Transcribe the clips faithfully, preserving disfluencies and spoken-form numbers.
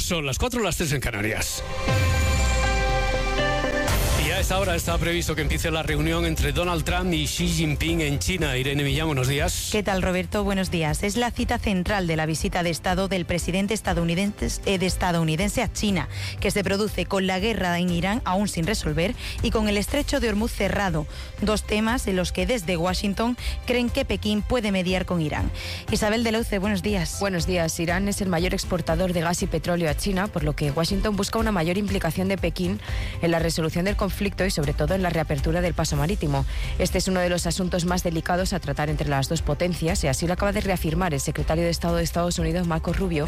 Son las cuatro, las tres en Canarias. A esta hora está previsto que empiece la reunión entre Donald Trump y Xi Jinping en China. Irene Millán, buenos días. ¿Qué tal, Roberto? Buenos días. Es la cita central de la visita de Estado del presidente estadounidense, eh, de estadounidense a China, que se produce con la guerra en Irán aún sin resolver y con el estrecho de Hormuz cerrado. Dos temas en los que desde Washington creen que Pekín puede mediar con Irán. Isabel de Leuce, buenos días. Buenos días. Irán es el mayor exportador de gas y petróleo a China, por lo que Washington busca una mayor implicación de Pekín en la resolución del conflicto y sobre todo en la reapertura del paso marítimo. Este es uno de los asuntos más delicados a tratar entre las dos potencias y así lo acaba de reafirmar el secretario de Estado de Estados Unidos, Marco Rubio.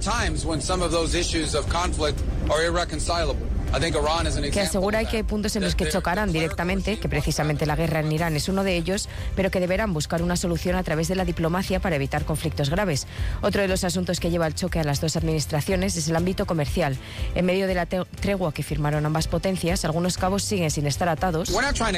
Que asegura que hay puntos en los que chocarán directamente, que precisamente la guerra en Irán es uno de ellos, pero que deberán buscar una solución a través de la diplomacia para evitar conflictos graves. Otro de los asuntos que lleva el choque a las dos administraciones es el ámbito comercial. En medio de la tregua que firmaron ambas potencias, algunos cabos siguen sin estar atados.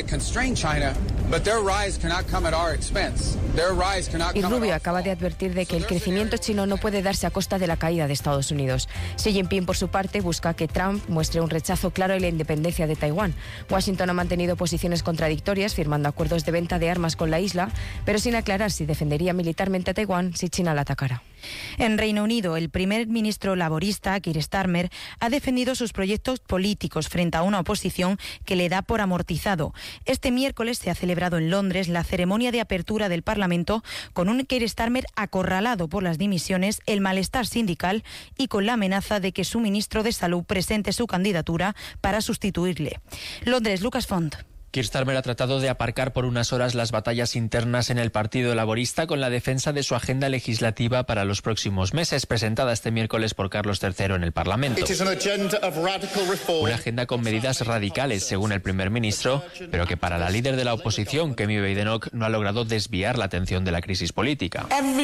Y Rubio acaba de advertir de que el crecimiento chino no puede darse a costa de la caída de Estados Unidos. Xi Jinping, por su parte, busca que Trump muestre un rechazo claro a la independencia de Taiwán. Washington ha mantenido posiciones contradictorias, firmando acuerdos de venta de armas con la isla, pero sin aclarar si defendería militarmente a Taiwán si China la atacara. En Reino Unido, el primer ministro laborista, Keir Starmer, ha defendido sus proyectos políticos frente a una oposición que le da por amortizado. Este miércoles se ha celebrado en Londres la ceremonia de apertura del Parlamento con un Keir Starmer acorralado por las dimisiones, el malestar sindical y con la amenaza de que su ministro de Salud presente su candidatura para sustituirle. Londres, Lucas Font. Keir Starmer ha tratado de aparcar por unas horas las batallas internas en el Partido Laborista con la defensa de su agenda legislativa para los próximos meses, presentada este miércoles por Carlos tercero en el Parlamento. Una agenda con medidas radicales, según el primer ministro, pero que para la líder de la oposición, Kemi Badenoch, no ha logrado desviar la atención de la crisis política.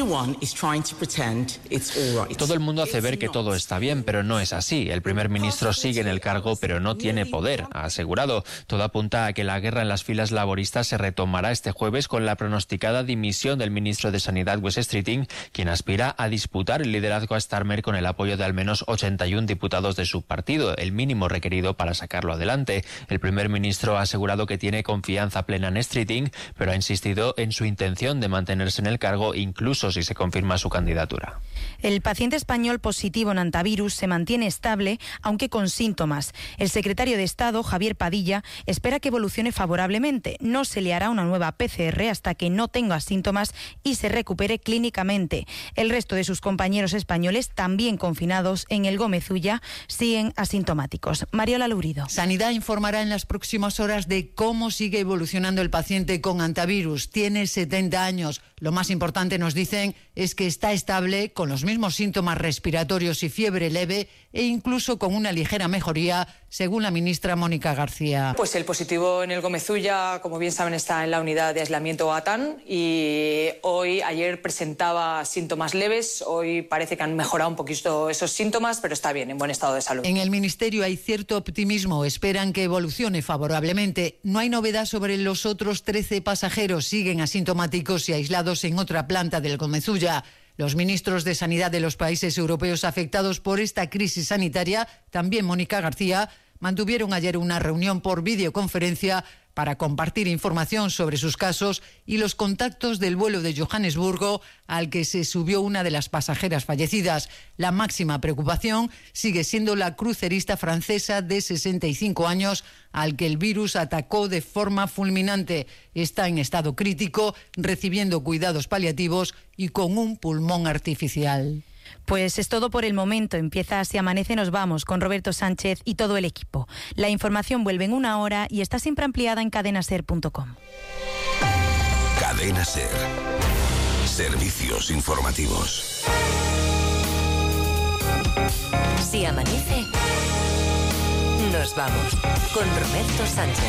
Todo el mundo hace ver que todo está bien, pero no es así. El primer ministro sigue en el cargo, pero no tiene poder, ha asegurado. Todo apunta a que la La guerra en las filas laboristas se retomará este jueves con la pronosticada dimisión del ministro de Sanidad, Wes Streeting, quien aspira a disputar el liderazgo a Starmer con el apoyo de al menos ochenta y uno diputados de su partido, el mínimo requerido para sacarlo adelante. El primer ministro ha asegurado que tiene confianza plena en Streeting, pero ha insistido en su intención de mantenerse en el cargo incluso si se confirma su candidatura. El paciente español positivo en hantavirus se mantiene estable, aunque con síntomas. El secretario de Estado, Javier Padilla, espera que evolucione favorablemente. No se le hará una nueva P C R hasta que no tenga síntomas y se recupere clínicamente. El resto de sus compañeros españoles, también confinados en el Gómez Ulla, siguen asintomáticos. Mariola Lurido. Sanidad informará en las próximas horas de cómo sigue evolucionando el paciente con hantavirus. Tiene setenta años. Lo más importante, nos dicen, es que está estable, con los mismos síntomas respiratorios y fiebre leve e incluso con una ligera mejoría, según la ministra Mónica García. Pues el positivo en el Gómez Ulla, como bien saben, está en la unidad de aislamiento ATAN y hoy, ayer presentaba síntomas leves, hoy parece que han mejorado un poquito esos síntomas, pero está bien, en buen estado de salud. En el Ministerio hay cierto optimismo, esperan que evolucione favorablemente. No hay novedad sobre los otros trece pasajeros, siguen asintomáticos y aislados en otra planta del Gómez Ulla. Los ministros de Sanidad de los países europeos afectados por esta crisis sanitaria, también Mónica García, mantuvieron ayer una reunión por videoconferencia para compartir información sobre sus casos y los contactos del vuelo de Johannesburgo al que se subió una de las pasajeras fallecidas. La máxima preocupación sigue siendo la crucerista francesa de sesenta y cinco años al que el virus atacó de forma fulminante. Está en estado crítico, recibiendo cuidados paliativos y con un pulmón artificial. Pues es todo por el momento. Empieza Si Amanece, nos vamos con Roberto Sánchez y todo el equipo. La información vuelve en una hora y está siempre ampliada en cadena ser punto com. Cadena Ser. Servicios informativos. Si amanece, nos vamos con Roberto Sánchez.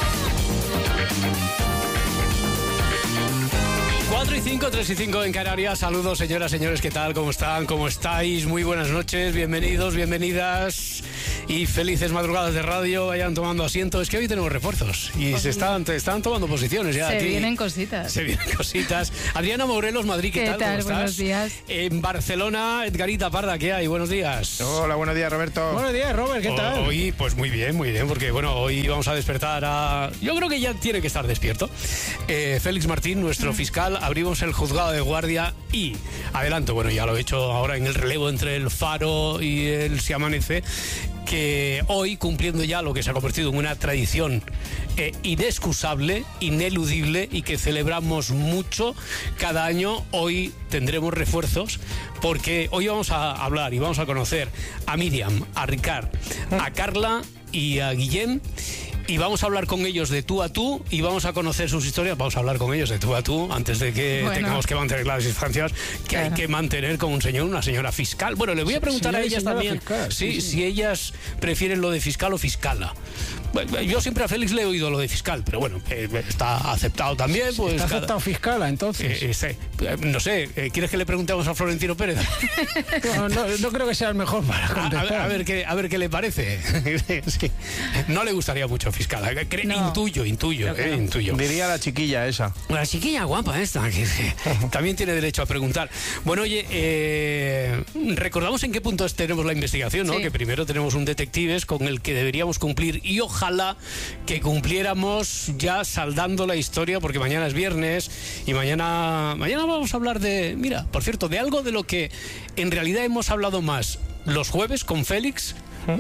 cuatro y cinco, tres y cinco en Canarias. Saludos, señoras, señores, ¿qué tal? ¿Cómo están? ¿Cómo estáis? Muy buenas noches, bienvenidos, bienvenidas. y felices madrugadas de radio, vayan tomando asiento. Es que hoy tenemos refuerzos y se están, te están tomando posiciones ya. Se aquí. vienen cositas. Se vienen cositas. Adriana Morelos, Madrid, ¿qué, ¿Qué tal? tal? ¿Cómo estás? Buenos días. En Barcelona, Edgarita Parda, ¿qué hay? Buenos días. Hola, buenos días, Roberto. Buenos días, Robert, ¿qué tal? Hoy, pues muy bien, muy bien, porque bueno, hoy vamos a despertar a... Yo creo que ya tiene que estar despierto. Eh, Félix Martín, nuestro fiscal, abrimos el juzgado de guardia y adelanto, bueno, ya lo he hecho ahora en el relevo entre el Faro y el Si Amanece, que hoy, cumpliendo ya lo que se ha convertido en una tradición eh, inexcusable, ineludible y que celebramos mucho cada año, hoy tendremos refuerzos porque hoy vamos a hablar y vamos a conocer a Miriam, a Ricard, a Carla y a Guillem. Y vamos a hablar con ellos de tú a tú y vamos a conocer sus historias. Vamos a hablar con ellos de tú a tú antes de que bueno. tengamos que mantener las distancias que claro. hay que mantener con un señor, una señora fiscal. Bueno, le voy a preguntar señora a ellas también fiscal, sí, sí, sí. si ellas prefieren lo de fiscal o fiscala. Bueno, yo siempre a Félix le he oído lo de fiscal, pero bueno, eh, está aceptado también. Pues, está cada... aceptado fiscala, entonces. Eh, eh, eh, no sé, eh, ¿quieres que le preguntemos a Florentino Pérez? no, no, no creo que sea el mejor para contestar. A, a, a, ver, qué, a ver qué le parece. Sí. No le gustaría mucho fiscal. Cre no. Intuyo, intuyo, eh, no. intuyo. Diría la chiquilla esa. La chiquilla guapa esta, que, que también tiene derecho a preguntar. Bueno, oye, eh, recordamos en qué punto tenemos la investigación, ¿no? Sí. Que primero tenemos un detectives con el que deberíamos cumplir y ojalá que cumpliéramos ya saldando la historia, porque mañana es viernes y mañana, mañana vamos a hablar de, mira, por cierto, de algo de lo que en realidad hemos hablado más los jueves con Félix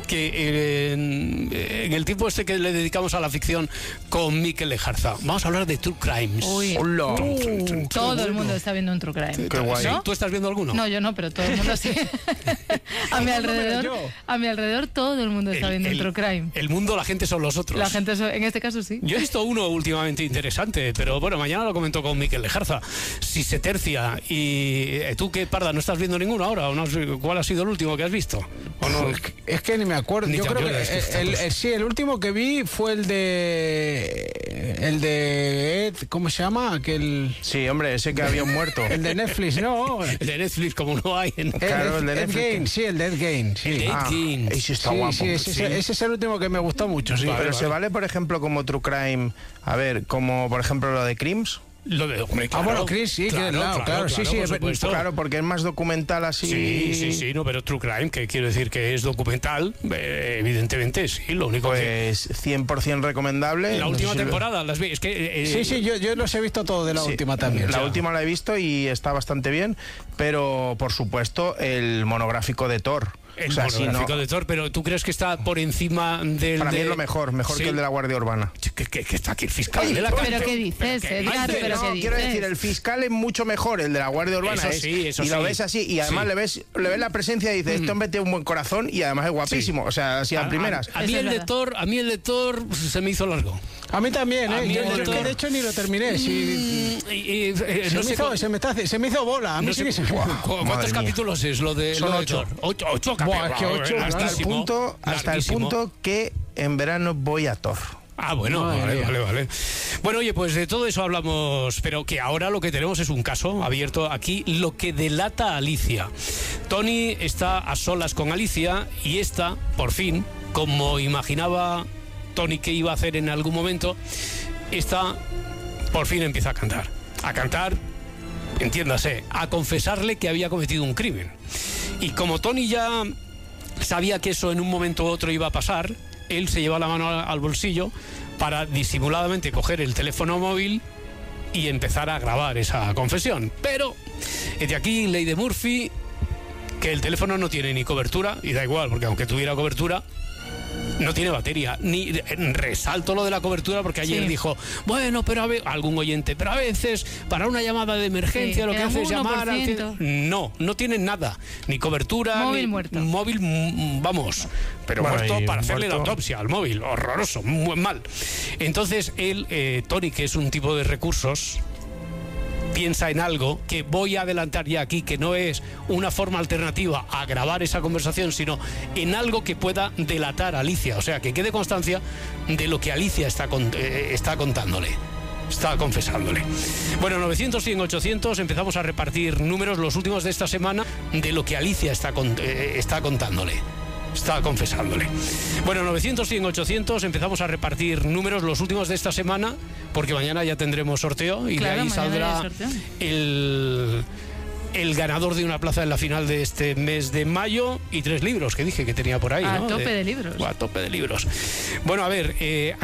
que en, en el tiempo este que le dedicamos a la ficción con Mikel Lejarza. Vamos a hablar de True Crimes. Uy. Hola. Uh, todo el mundo está viendo un True Crime. Qué guay. ¿No? ¿Tú estás viendo alguno? No, yo no, pero todo el mundo sí. a mi alrededor, a mi alrededor todo el mundo está el, viendo el, un True Crime. El mundo, la gente son los otros. La gente, en este caso sí. Yo he visto uno últimamente interesante, pero bueno, mañana lo comento con Mikel Lejarza. Si se tercia y tú, ¿qué, Parda? ¿No estás viendo ninguno ahora? ¿O no? ¿Cuál ha sido el último que has visto? ¿O no? Es que ni me acuerdo. Ni yo creo que el, el, el, sí, el último que vi fue el de el de Ed, ¿cómo se llama? Aquel sí, hombre, ese que había un muerto. El de Netflix, no. El de Netflix, como no hay. En... Claro, el de Netflix. Ed Gein, sí, el de Ed Gein. Sí. El de Ed ah, Gein. Ese está sí, guapo. Sí, ese, sí. ese es el último que me gustó mucho, sí. Vale, pero vale. se vale, por ejemplo, como True Crime, a ver, como por ejemplo lo de Crims. Lo de, hombre, claro, ah, bueno, Chris, sí, claro, que, claro, claro, claro, sí, claro, sí, es, claro, porque es más documental así. Sí, sí, sí, no, pero True Crime, que quiero decir que es documental, eh, evidentemente, sí, lo único pues que... Pues cien por ciento recomendable. La no última sé si temporada, lo... las vi, es que... Eh, sí, sí, yo, yo los he visto todos de la sí, última también. La o sea. última la he visto y está bastante bien, pero por supuesto el monográfico de Thor. El o sea, monográfico si no, de Thor, pero ¿tú crees que está por encima del...? Para de... mí es lo mejor, mejor ¿sí? que el de la Guardia Urbana. Que, que, que está aquí el fiscal de la ¿Pero qué dices, Edgar? ¿Pero ¿Pero no, qué dices? quiero decir, el fiscal es mucho mejor, el de la Guardia Urbana eso es, sí, eso y lo sí. ves así, y además sí. le ves le ves la presencia y dices, mm. este hombre tiene un buen corazón y además es guapísimo, sí. o sea, así a, a primeras. A, a mí el de Thor, a mí el de Thor se me hizo largo. A mí también, a ¿eh? Mí Yo, de, yo que de hecho ni lo terminé. Sí. Mm, y, y, eh, se, no me sé hizo, cu- se, me está, se me hizo bola. A mí no sí sé que se me... cu- ¿Cuántos capítulos es lo de, Son lo de ocho. Thor? Ocho, ocho Buah, es que ocho, hasta el punto, hasta el punto que en verano voy a Thor. Ah, bueno, Madre vale, mía. vale, vale. Bueno, oye, pues de todo eso hablamos, pero que ahora lo que tenemos es un caso abierto aquí, lo que delata a Alicia. Tony está a solas con Alicia y esta, por fin, como imaginaba Tony que iba a hacer en algún momento, esta por fin empieza a cantar. A cantar, entiéndase, a confesarle que había cometido un crimen. Y como Tony ya sabía que eso en un momento u otro iba a pasar, él se lleva la mano al bolsillo para disimuladamente coger el teléfono móvil y empezar a grabar esa confesión. Pero de aquí ley de Murphy, que el teléfono no tiene ni cobertura, y da igual, porque aunque tuviera cobertura, no tiene batería. Ni resalto lo de la cobertura, porque ayer Sí. dijo, bueno, pero a ve algún oyente, pero a veces para una llamada de emergencia Sí, lo que queda hace es un llamar al... uno por ciento. No, no tiene nada, ni cobertura, Móvil ni muerto. móvil, mm, vamos, pero Bueno, muerto y para hacerle la muerto. autopsia al móvil, horroroso, muy mal. Entonces él, eh, Tony, que es un tipo de recursos, piensa en algo que voy a adelantar ya aquí, que no es una forma alternativa a grabar esa conversación, sino en algo que pueda delatar a Alicia, o sea, que quede constancia de lo que Alicia está, con, eh, está contándole. Está confesándole. Bueno, novecientos, cien, ochocientos, empezamos a repartir números, los últimos de esta semana, de lo que Alicia está, con, eh, está contándole. está confesándole. Bueno, novecientos, cien, ochocientos, empezamos a repartir números, los últimos de esta semana, porque mañana ya tendremos sorteo y Claro, de ahí mañana saldrá hay sorteo. el... el ganador de una plaza en la final de este mes de mayo y tres libros que dije que tenía por ahí, A ¿no? tope de libros. A tope de libros. Bueno, a ver, eh,